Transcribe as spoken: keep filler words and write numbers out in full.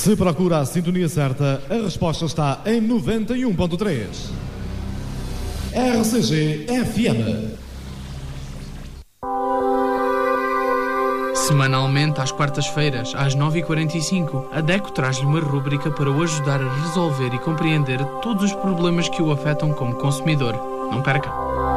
Se procura a sintonia certa, a resposta está em noventa e um ponto três. R C G F M. Semanalmente, às quartas-feiras, às nove e quarenta e cinco, a DECO traz-lhe uma rúbrica para o ajudar a resolver e compreender todos os problemas que o afetam como consumidor. Não perca!